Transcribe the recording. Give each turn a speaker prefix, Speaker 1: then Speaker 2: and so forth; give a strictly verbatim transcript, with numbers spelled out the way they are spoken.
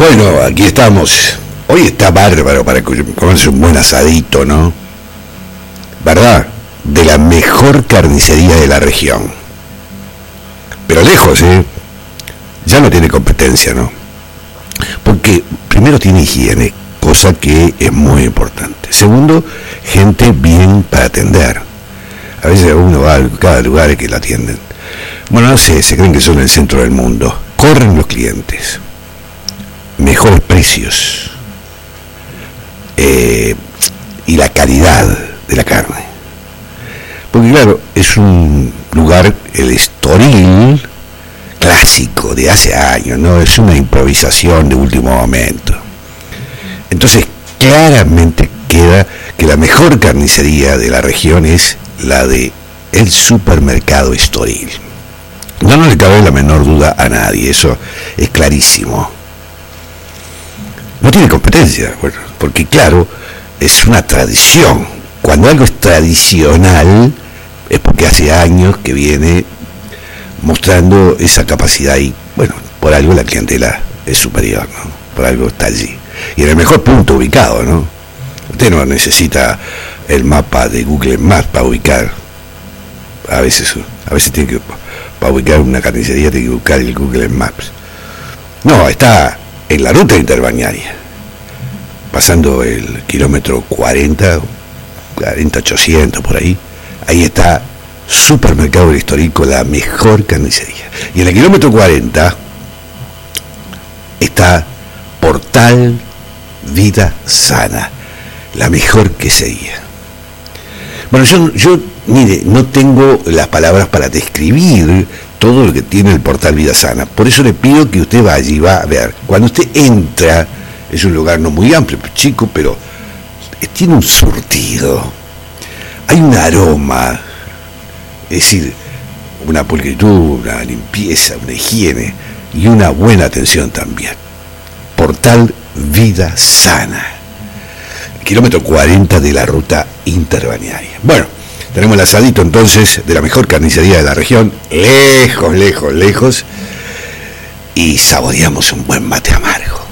Speaker 1: Bueno, aquí estamos. Hoy está bárbaro para comerse un buen asadito, ¿no? ¿Verdad? De la mejor carnicería de la región. Pero lejos, ¿eh? Ya no tiene competencia, ¿no? Porque primero tiene higiene, cosa que es muy importante. Segundo, gente bien para atender. A veces uno va a cada lugar que la atienden. Bueno, no sé, se creen que son el centro del mundo. Corren los clientes. Mejores precios. Eh, y la calidad de la carne. Porque claro, es un lugar, el Estoril, clásico de hace años, ¿no? Es una improvisación de último momento. Entonces, claramente queda que la mejor carnicería de la región es la de el supermercado Estoril. No, no le cabe la menor duda a nadie, eso es clarísimo. No tiene competencia, bueno, porque claro, es una tradición. Cuando algo es tradicional, es porque hace años que viene mostrando esa capacidad y, bueno, por algo la clientela es superior, ¿no? Por algo está allí. Y en el mejor punto ubicado, ¿no? Usted no necesita el mapa de Google Maps para ubicar. A veces, a veces tiene que, para ubicar una carnicería tiene que buscar el Google Maps. No, está en la ruta interbañaria, pasando el kilómetro cuarenta, cuarenta ochocientos por ahí. Ahí está Supermercado del Estoril con la mejor carnicería. Y en el kilómetro cuarenta está Portal Vida Sana, la mejor quesería. Bueno, yo, yo, mire, no tengo las palabras para describir todo lo que tiene el Portal Vida Sana. Por eso le pido que usted vaya y va a ver. Cuando usted entra, es un lugar no muy amplio, chico, pero tiene un surtido. Hay un aroma, es decir, una pulcritud, una limpieza, una higiene y una buena atención también. Portal Vida Sana, kilómetro cuarenta de la ruta interbañaria. Bueno, tenemos el asadito entonces de la mejor carnicería de la región, lejos, lejos, lejos, y saboreamos un buen mate amargo.